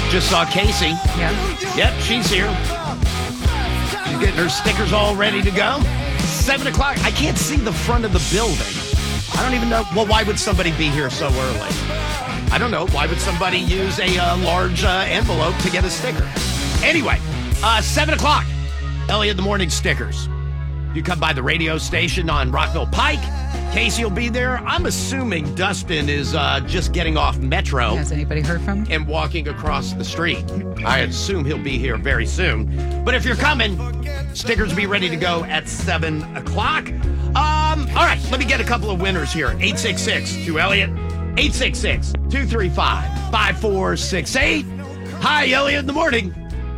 Just saw Casey. Yeah. Yep, she's here. She's getting her stickers all ready to go. 7 o'clock. I can't see the front of the building. I don't even know. Well, why would somebody be here so early? I don't know. Why would somebody use a large envelope to get a sticker? Anyway, 7 o'clock. Elliot in the Morning stickers. You come by the radio station on Rockville Pike. Casey will be there. I'm assuming Dustin is just getting off Metro. Has anybody heard from him? And walking across the street. I assume he'll be here very soon. But if you're coming, stickers will be ready to go at 7 o'clock. All right, let me get a couple of winners here. 866 to Elliot. 866-235-5468. Hi, Elliot in the Morning.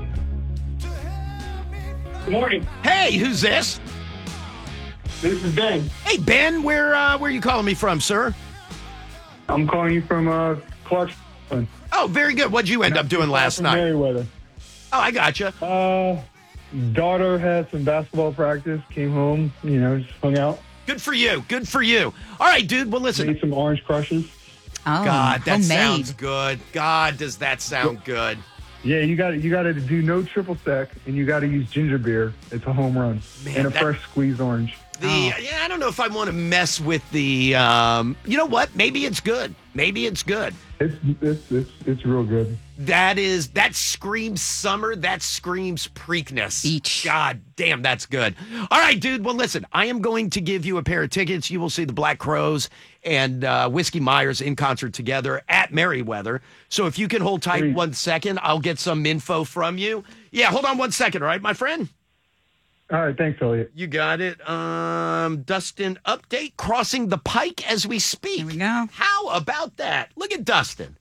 Good morning. Hey, who's this? This is Ben. Hey, Ben, where are you calling me from, sir? I'm calling you from Clarksville. Oh, very good. What'd you end up doing last night? Merriweather. Oh, I gotcha. Daughter had some basketball practice, came home, just hung out. Good for you. Good for you. All right, dude. Well, listen. Made some orange crushes. Oh, God, that homemade. sounds good. God, does that sound good. Yeah, you got to do no triple sec, and you got to use ginger beer. It's a home run. Man, and a that- fresh squeezed orange. I don't know if I want to mess with the. You know what? Maybe it's good. Maybe it's good. It's real good. That screams summer. That screams Preakness. Beach. God damn, that's good. All right, dude. Well, listen, I am going to give you a pair of tickets. You will see the Black Crowes and Whiskey Myers in concert together at Merriweather. So if you can hold tight Great. 1 second, I'll get some info from you. Yeah, hold on 1 second, all right, my friend? All right, thanks, Elliot. You got it. Dustin, update, crossing the pike as we speak. Here we go. How about that? Look at Dustin.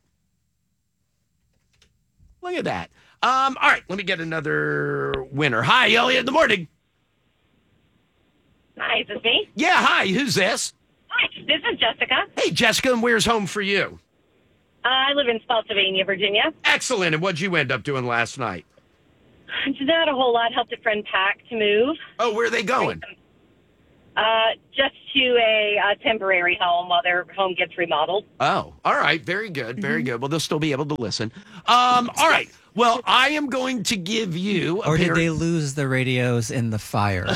Look at that. All right, let me get another winner. Hi, Elliot in the Morning. Hi, is this me? Yeah, hi, who's this? Hi, this is Jessica. Hey, Jessica, and where's home for you? I live in Spotsylvania, Virginia. Excellent, and what'd you end up doing last night? Not a whole lot. Helped a friend pack to move. Oh, where are they going? Just to a temporary home while their home gets remodeled. Oh, all right. Very good. Very good. Well, they'll still be able to listen. All right. Well, I am going to give you a Or did pair- they lose the radios in the fire?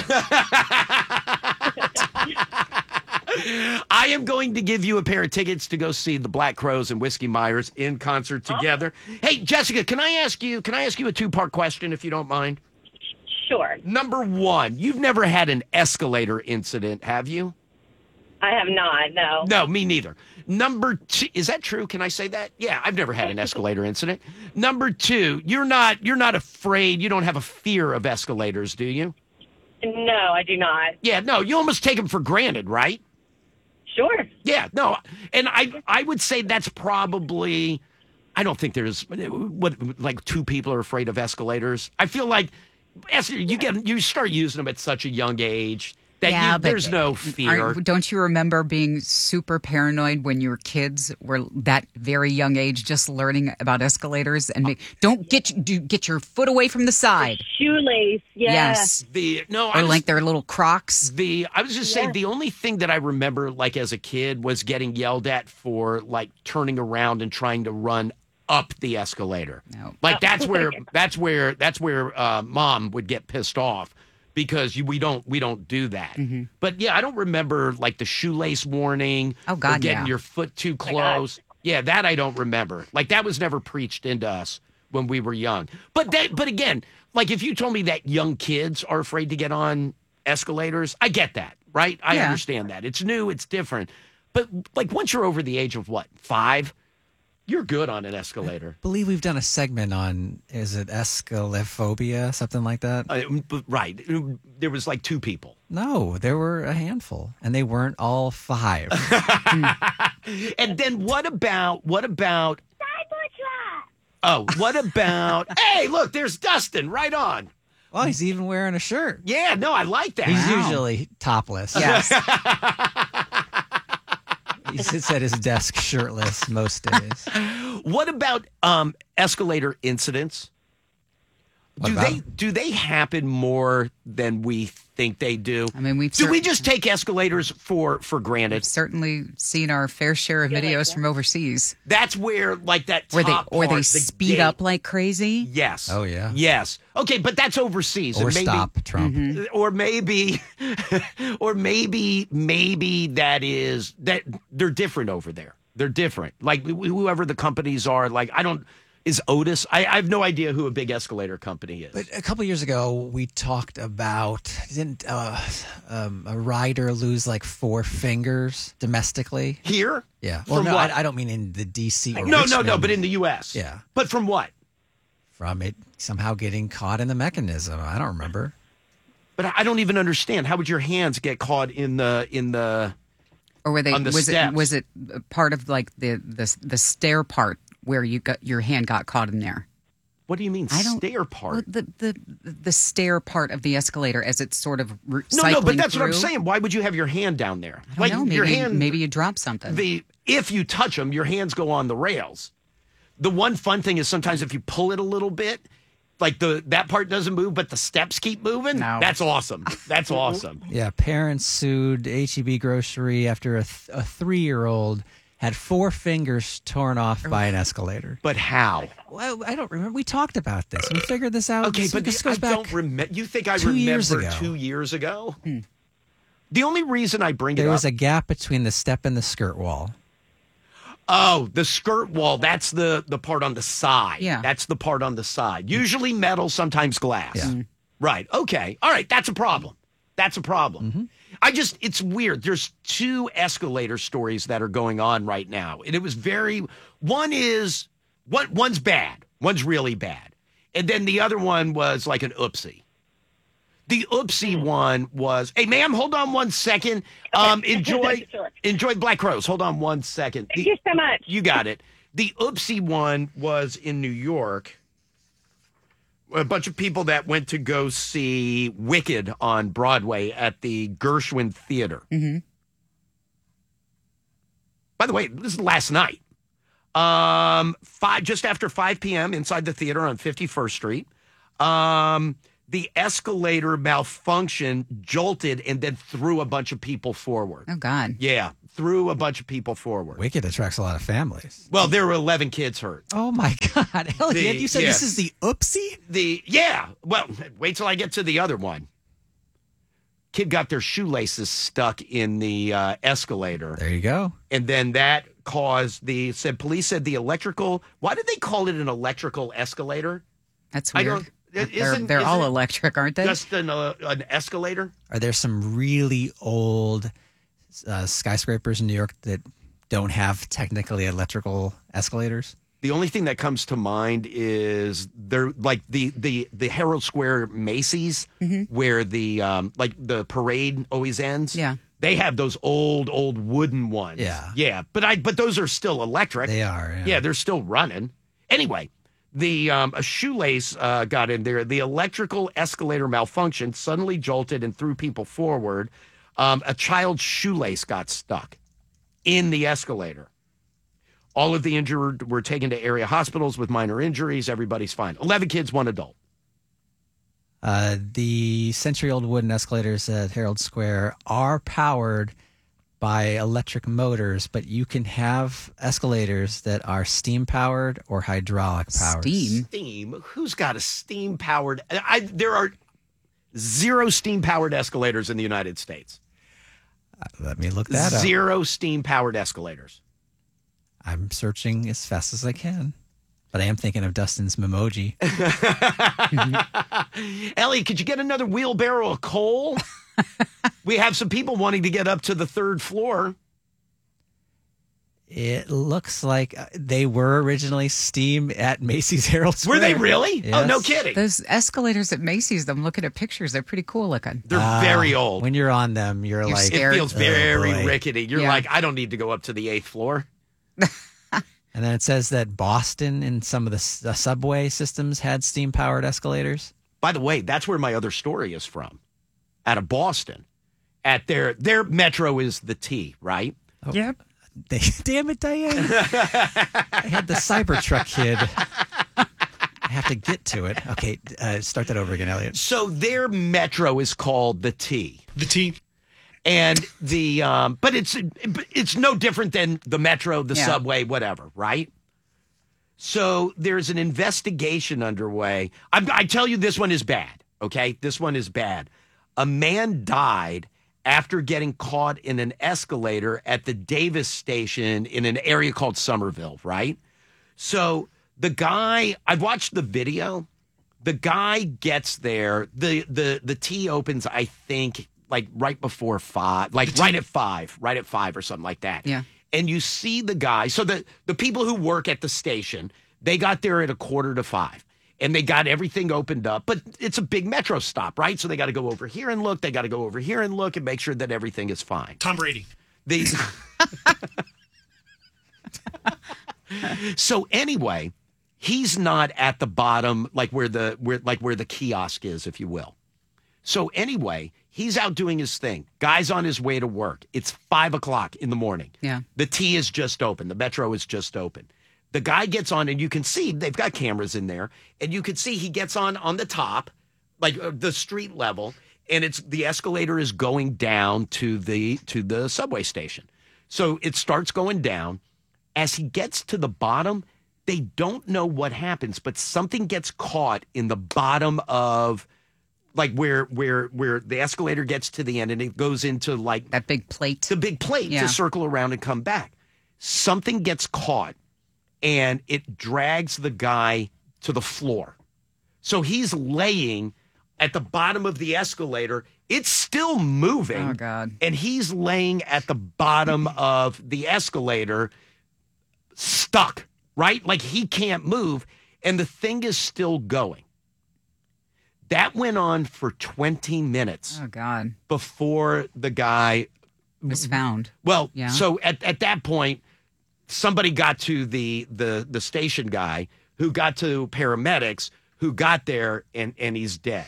I am going to give you a pair of tickets to go see the Black Crowes and Whiskey Myers in concert together. Hey, Jessica, can I ask you a two-part question if you don't mind? Sure. Number one, you've never had an escalator incident, have you? I have not, no. No, me neither. Number two, is that true? Can I say that? Yeah, I've never had an escalator incident. Number two, you're not afraid, you don't have a fear of escalators, do you? No, I do not. Yeah, no, you almost take them for granted, right? Sure. Yeah, no, and I would say that's probably, I don't think there's, like two people are afraid of escalators. I feel like you start using them at such a young age that there's no fear. Don't you remember being super paranoid when you were kids, were that very young age, just learning about escalators and don't get your foot away from the side. Shoelace, yeah. Yes. Or like their little Crocs. I was just saying the only thing that I remember like as a kid was getting yelled at for like turning around and trying to run up the escalator. No. Like that's where mom would get pissed off. Because we don't do that. Mm-hmm. But yeah, I don't remember like the shoelace warning. Oh God, or getting your foot too close. Yeah, that I don't remember. Like that was never preached into us when we were young. But again, like if you told me that young kids are afraid to get on escalators, I get that, right? I understand that. It's new, it's different. But like once you're over the age of 5, you're good on an escalator. I believe we've done a segment on, is it escalophobia, something like that? Right. There was like 2 people. No, there were a handful, and they weren't all 5. And then what about? Oh, what about? Hey, look, there's Dustin. Right on. Well, he's even wearing a shirt. Yeah, no, I like that. He's usually topless. Yes. He sits at his desk shirtless most days. What about escalator incidents? Do they happen more than we think they do. I mean, do we just take escalators for granted? certainly seen our fair share of videos from overseas That's where like that where they top or they part, the speed gate- up like crazy. Yes. Oh, yeah. Yes. Okay, but that's overseas. Or and maybe, stop Trump. Or maybe, maybe that they're different over there. They're different. Like whoever the companies are. Like is Otis? I have no idea who a big escalator company is. But a couple years ago, we talked about didn't a rider lose like 4 fingers domestically? Here? Yeah. Well, From no, what? I don't mean in the D.C. or No, Richmond. but in the U.S. Yeah. But from what? From it somehow getting caught in the mechanism. I don't remember. But I don't even understand. How would your hands get caught in the? Or were they? On the Was steps. it part of like the stair part where you got your hand got caught in there? What do you mean stair part? Well, the stair part of the escalator as it's sort of No, cycling but that's what I'm through. saying. Why would you have your hand down there? I don't know. your hand. Maybe you dropped something. If you touch them, your hands go on the rails. The one fun thing is sometimes if you pull it a little bit, like that part doesn't move, but the steps keep moving. No. That's awesome. That's awesome. Yeah, parents sued H-E-B Grocery after a 3-year-old had 4 fingers torn off by an escalator. But how? Well, I don't remember. We talked about this. We figured this out. Okay, but this I goes back. don't remember. You think I 2 years remember ago. 2 years ago? The only reason I bring it There up. was a gap between the step and the skirt wall. Oh, the skirt wall. That's the part on the side. Yeah. That's the part on the side. Usually metal, sometimes glass. Yeah. Right. Okay. All right. That's a problem. That's a problem. It's weird. There's 2 escalator stories that are going on right now. And it was one's bad. One's really bad. And then the other one was like an oopsie. The oopsie one was, hey, ma'am, hold on 1 second. Enjoy Black Rose. Hold on 1 second. Thank you so much. You got it. The oopsie one was in New York. A bunch of people that went to go see Wicked on Broadway at the Gershwin Theater. Mm-hmm. By the way, this is last night. Just after 5 p.m. inside the theater on 51st Street. The escalator malfunctioned, jolted, and then threw a bunch of people forward. Oh God. Yeah, threw a bunch of people forward. Wicked attracts a lot of families. Well, there were 11 kids hurt. Oh, my God. Elliot, you said yeah. this is the oopsie? Well, wait till I get to the other one. Kid got their shoelaces stuck in the escalator. There you go. And then that caused police said the electrical, why did they call it an electrical escalator? That's I weird. don't, They're all isn't it electric, aren't they? just an escalator? Are there some really old skyscrapers in New York that don't have technically electrical escalators? The only thing that comes to mind is they're like the Herald Square Macy's, where the the parade always ends. Yeah. They have those old wooden ones. Yeah. Yeah. But those are still electric. They are. Yeah, they're still running. Anyway, a shoelace got in there. The electrical escalator malfunctioned, suddenly jolted and threw people forward. A child's shoelace got stuck in the escalator. All of the injured were taken to area hospitals with minor injuries. Everybody's fine. 11 kids, 1 adult. The century-old wooden escalators at Herald Square are powered by electric motors, but you can have escalators that are steam-powered or hydraulic-powered. Steam? Who's got a steam-powered? There are 0 steam-powered escalators in the United States. Let me look that up. 0 steam-powered escalators. I'm searching as fast as I can. But I am thinking of Dustin's Memoji. Ellie, could you get another wheelbarrow of coal? We have some people wanting to get up to the 3rd floor. It looks like they were originally steam at Macy's Herald Square. Were they really? Yes. Oh, no kidding. Those escalators at Macy's, I'm looking at pictures. They're pretty cool looking. They're very old. When you're on them, you're like... scared. It feels Oh, very boy. rickety. You're Yeah. like, I don't need to go up to the 8th floor. And then it says that Boston and some of the subway systems had steam-powered escalators. By the way, that's where my other story is from. Out of Boston. At their metro is the T, right? Oh, yep. Damn it, Diane. I had the Cybertruck kid. I have to get to it. Okay, start that over again, Elliot. So their metro is called the T. The T. And but it's no different than the metro, the subway, whatever, right? So there's an investigation underway. I tell you, this one is bad, okay? This one is bad. A man died after getting caught in an escalator at the Davis station in an area called Somerville, right? So the guy, I've watched the video. The guy gets there. The T opens, I think, like right before 5, like right at 5 or something like that. Yeah. And you see the guy. So the people who work at the station, they got there at 4:45. And they got everything opened up. But it's a big metro stop, right? So they got to go over here and look. They got to go over here and look and make sure that everything is fine. Tom Brady. So anyway, he's not at the bottom, like where the kiosk is, if you will. So anyway, he's out doing his thing. Guy's on his way to work. It's 5:00 in the morning. Yeah. The T is just open. The metro is just open. The guy gets on, and you can see they've got cameras in there, and you can see he gets on the top, like the street level, and the escalator is going down to the subway station. So it starts going down. As he gets to the bottom, they don't know what happens, but something gets caught in the bottom of, like where the escalator gets to the end, and it goes into like That big plate. the big plate Yeah. to circle around and come back. Something gets caught, and it drags the guy to the floor. So he's laying at the bottom of the escalator. It's still moving. Oh, God. And he's laying at the bottom of the escalator, stuck, right? Like he can't move, and the thing is still going. That went on for 20 minutes Oh, God. before the guy Was found. well, Yeah. so at that point, somebody got to the station guy, who got to paramedics, who got there, and he's dead.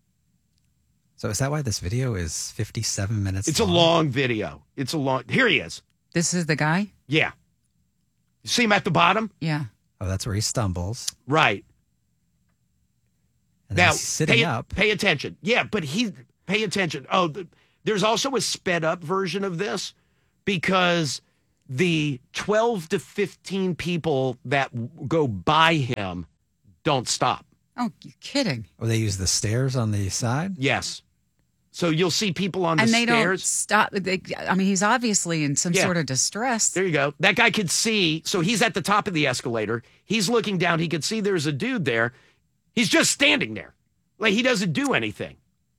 So is that why this video is 57 minutes It's a long video. Here he is. This is the guy? Yeah. You see him at the bottom? Yeah. Oh, that's where he stumbles. Right. And then Now, he's sitting up. Pay attention. Yeah, but pay attention. Oh, there's also a sped up version of this, because the 12 to 15 people that go by him don't stop. Oh, you're kidding. Oh, they use the stairs on the side? Yes. So you'll see people on the And they don't stairs. stop. He's obviously in some Yeah. sort of distress. There you go. That guy could see. So he's at the top of the escalator. He's looking down. He could see there's a dude there. He's just standing there. Like he doesn't do anything.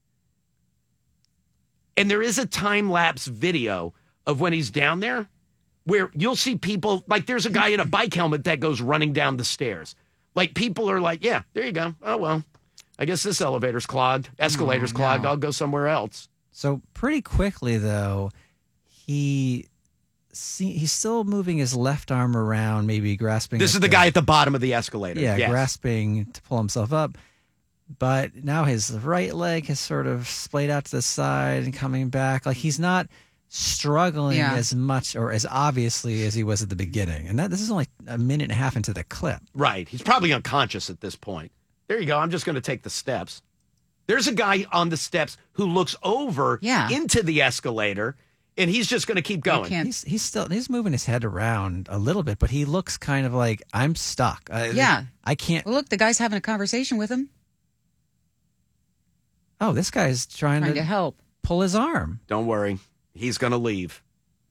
And there is a time-lapse video of when he's down there where you'll see people, like there's a guy in a bike helmet that goes running down the stairs. Like people are like, yeah, there you go. Oh, well, I guess this elevator's clogged. Escalator's clogged. I'll go somewhere else. So pretty quickly, though, he's still moving his left arm around, maybe grasping. This at is the guy at the bottom of the escalator. Yeah, Yes. grasping to pull himself up. But now his right leg has sort of splayed out to the side and coming back. Like he's not struggling Yeah. as much or as obviously as he was at the beginning. And this is only a minute and a half into the clip. Right. He's probably unconscious at this point. There you go. I'm just going to take the steps. There's a guy on the steps who looks over into the escalator, and he's just going to keep going. He's moving his head around a little bit, but he looks kind of like, I'm stuck. Yeah. I can't. Well, look, the guy's having a conversation with him. Oh, this guy's trying to help. Pull his arm. Don't worry. He's going to leave.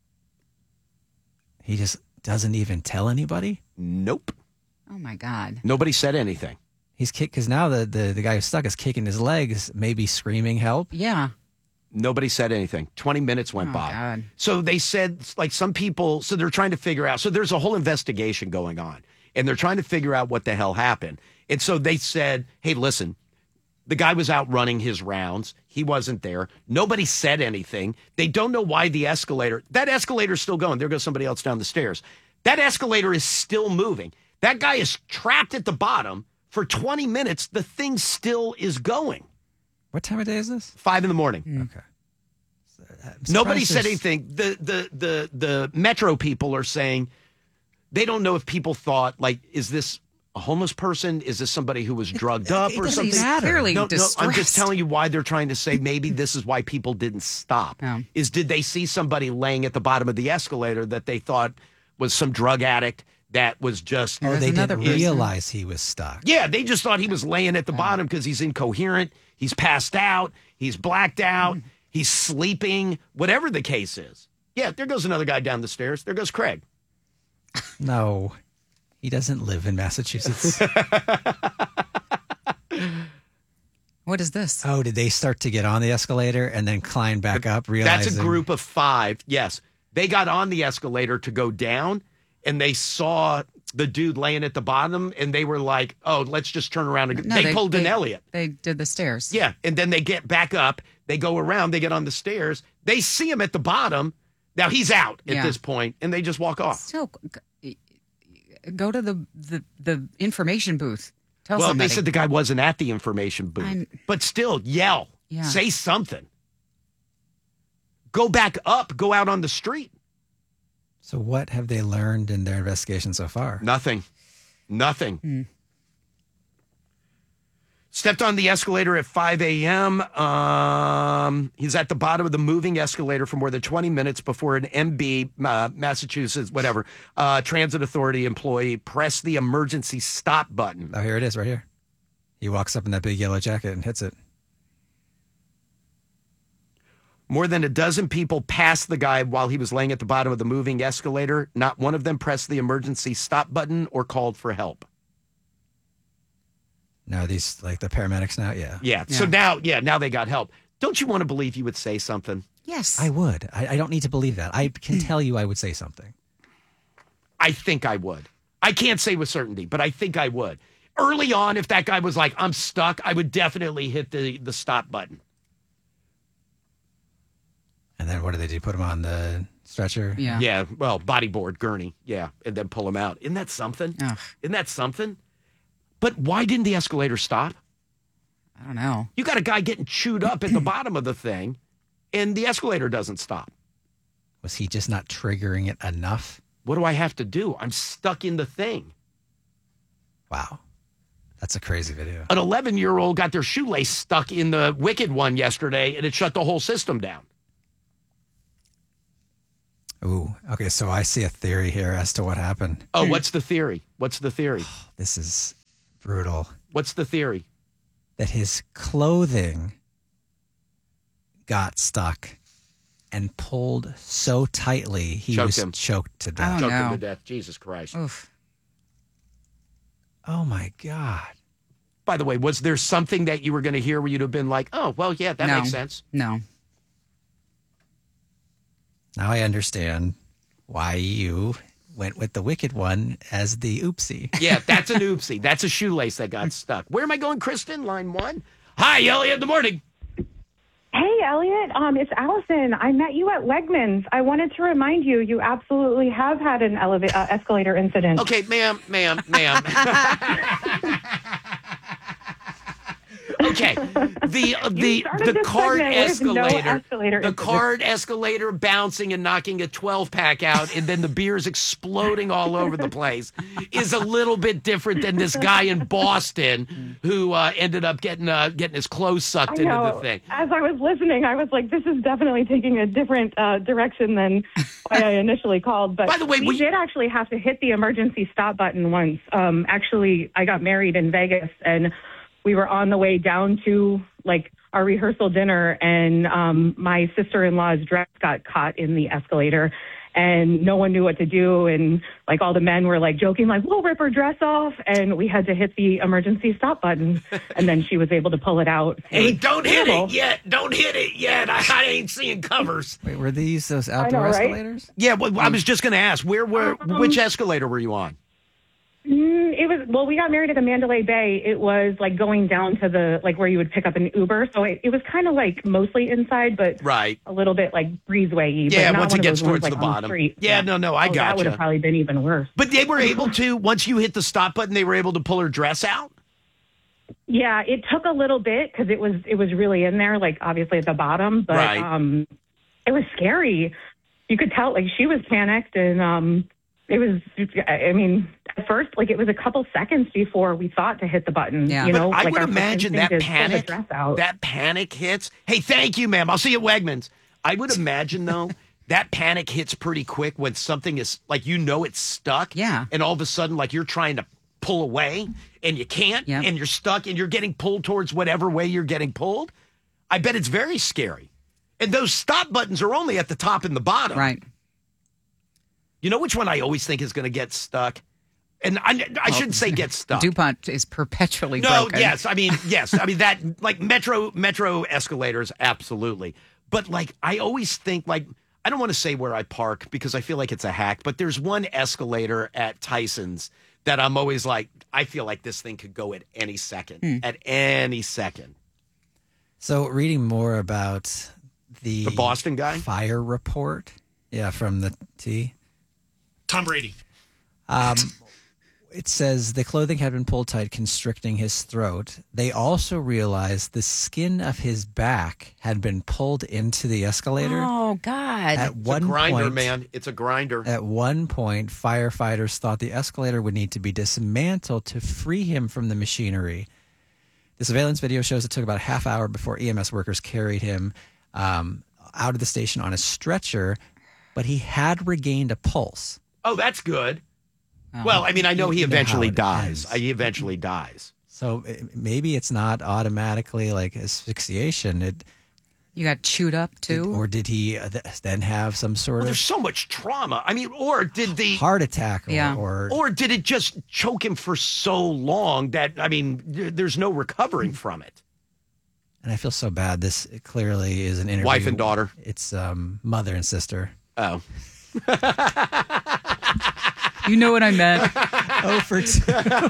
He just doesn't even tell anybody? Nope. Oh, my God. Nobody said anything. He's kicked because now the guy who's stuck is kicking his legs, maybe screaming help. Yeah. Nobody said anything. 20 minutes went by. God. So they said, like some people, so they're trying to figure out. So there's a whole investigation going on, and they're trying to figure out what the hell happened. And so they said, hey, listen, the guy was out running his rounds. He wasn't there. Nobody said anything. They don't know why that escalator's still going. There goes somebody else down the stairs. That escalator is still moving. That guy is trapped at the bottom for 20 minutes. The thing still is going. What time of day is this? 5 a.m. Okay. Nobody said anything. The metro people are saying they don't know if people thought, like, is this A homeless person? Is this somebody who was drugged up or doesn't something? matter. Clearly No, I'm just distressed. telling you why they're trying to say maybe this is why people didn't stop. Yeah. Did they see somebody laying at the bottom of the escalator that they thought was some drug addict that was just... Oh, There's they another didn't person. realize he was stuck. Yeah, they just thought he was laying at the bottom because he's incoherent, he's passed out, he's blacked out, he's sleeping, whatever the case is. Yeah, there goes another guy down the stairs. There goes Craig. No, he doesn't live in Massachusetts. What is this? Oh, did they start to get on the escalator and then climb back up, realizing... That's a group of 5. Yes. They got on the escalator to go down, and they saw the dude laying at the bottom, and they were like, oh, let's just turn around. And No, they pulled an Elliot. They did the stairs. Yeah, and then they get back up. They go around. They get on the stairs. They see him at the bottom. Now, he's out at Yeah. this point, and they just walk off. So go to the information booth. Tell Well, somebody. they said the guy wasn't at the information booth. But still, yell. Yeah. Say something. Go back up. Go out on the street. So what have they learned in their investigation so far? Nothing. Stepped on the escalator at 5 a.m. He's at the bottom of the moving escalator for more than 20 minutes before an MB, Massachusetts, whatever, transit authority employee pressed the emergency stop button. Oh, here it is right here. He walks up in that big yellow jacket and hits it. More than a dozen people passed the guy while he was laying at the bottom of the moving escalator. Not one of them pressed the emergency stop button or called for help. No, these, like the paramedics now? Yeah. Yeah. So now they got help. Don't you want to believe you would say something? Yes. I would. I don't need to believe that. I can tell you I would say something. I think I would. I can't say with certainty, but I think I would. Early on, if that guy was like, I'm stuck, I would definitely hit the stop button. And then what do they do? Put him on the stretcher? Yeah. Yeah, well, bodyboard, gurney, yeah, and then pull him out. Isn't that something? Ugh. Isn't that something? But why didn't the escalator stop? I don't know. You got a guy getting chewed up at the bottom of the thing, and the escalator doesn't stop. Was he just not triggering it enough? What do I have to do? I'm stuck in the thing. Wow. That's a crazy video. An 11-year-old got their shoelace stuck in the wicked one yesterday, and it shut the whole system down. Ooh, okay, so I see a theory here as to what happened. Oh, what's the theory? What's the theory? This is brutal. What's the theory? That his clothing got stuck and pulled so tightly he Choked was him. choked to death. Oh, Choked him no. to death. Jesus Christ. Oof. Oh my God. By the way, was there something that you were going to hear where you'd have been like, oh, well, yeah, that No. makes sense? No. Now I understand why you went with the wicked one as the oopsie. Yeah, that's an oopsie. That's a shoelace that got stuck. Where am I going, Kristen? Line 1. Hi, Elliot. Good morning. Hey, Elliot. It's Allison. I met you at Wegmans. I wanted to remind you, you absolutely have had an escalator incident. Okay, ma'am. Okay, the started this card segment with no escalator, the incident. card escalator bouncing and knocking a 12-pack out, and then the beers exploding all over the place is a little bit different than this guy in Boston who ended up getting his clothes sucked I into know. the thing. As I was listening, I was like, this is definitely taking a different direction than why I initially called. But By the way, we did actually have to hit the emergency stop button once. Actually, I got married in Vegas, and we were on the way down to like our rehearsal dinner, and my sister-in-law's dress got caught in the escalator, and no one knew what to do. And like all the men were like joking, like, we'll rip her dress off. And we had to hit the emergency stop button, and then she was able to pull it out. Hey, was don't hit terrible. it yet. Don't hit it yet. I ain't seeing covers. Wait, were these those outdoor right? escalators? Yeah, well, I was just going to ask, which escalator were you on? It was, well, we got married at the Mandalay Bay. It was like going down to the, like where you would pick up an Uber. So it was kind of like mostly inside, but Right. a little bit like breezeway-y. Yeah, but not once one it of gets those ones, towards like, the on bottom. street. Yeah, no, I That would gotcha. have probably been even worse. But they were able to, once you hit the stop button, they were able to pull her dress out? Yeah, it took a little bit because it was really in there, like obviously at the bottom, but Right. it was scary. You could tell, like she was panicked, and it was, I mean, at first, like, it was a couple seconds before we thought to hit the button. Yeah. You know, I like would our first imagine that instinct is pull the panic, dress out. that panic hits. Hey, thank you, ma'am. I'll see you at Wegmans. I would imagine, though, that panic hits pretty quick when something is, like, it's stuck. Yeah. And all of a sudden, like, you're trying to pull away and you can't, Yep. and you're stuck and you're getting pulled towards whatever way you're getting pulled. I bet it's very scary. And those stop buttons are only at the top and the bottom. Right. You know which one I always think is going to get stuck? And I shouldn't say get stuck. DuPont is perpetually No, broken. yes. I mean, that, like, metro escalators, absolutely. But, like, I always think, like, I don't want to say where I park because I feel like it's a hack, but there's one escalator at Tyson's that I'm always like, I feel like this thing could go at any second. At any second. So reading more about the Boston guy? fire report, from the T. Tom Brady. It says the clothing had been pulled tight, constricting his throat. They also realized the skin of his back had been pulled into the escalator. Oh, God. At It's a one grinder, point, man. It's a grinder. At one point, firefighters thought the escalator would need to be dismantled to free him from the machinery. The surveillance video shows it took about a half hour before EMS workers carried him out of the station on a stretcher, but he had regained a pulse. Oh, that's good. Well, I mean, I know he You know eventually how it dies. ends. He eventually dies. So maybe it's not automatically like asphyxiation. You got chewed up, too? Or did he then have some sort Well, of there's so much trauma. I mean, or did the heart attack? Yeah. or did it just choke him for so long that, I mean, there's no recovering from it? And I feel so bad. This clearly is an interview. Wife and daughter. It's mother and sister. Oh. You know what I meant. Oh, for two.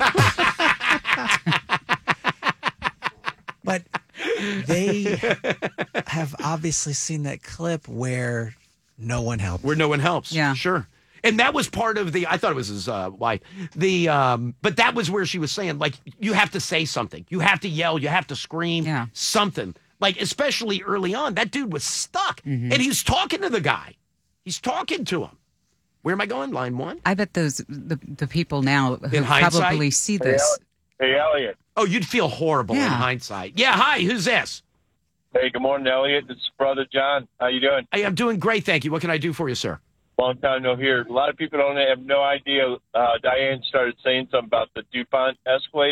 But they have obviously seen that clip where no one helped. Where no one helps. Yeah. Sure. And that was part of I thought it was his wife. But that was where she was saying, like, you have to say something. You have to yell. You have to scream. Yeah. Something. Like, especially early on, that dude was stuck. And he's talking to the guy. He's talking to him. Where am I going? Line one? I bet the people now who In hindsight? probably see this. Hey, Elliot. Oh, you'd feel horrible in Yeah. hindsight. Yeah, hi, who's this? Hey, good morning, Elliot. This is Brother John. How you doing? Hey, I'm doing great, thank you. What can I do for you, sir? Long time no hear. A lot of people don't have no idea. Diane started saying something about the DuPont escalator.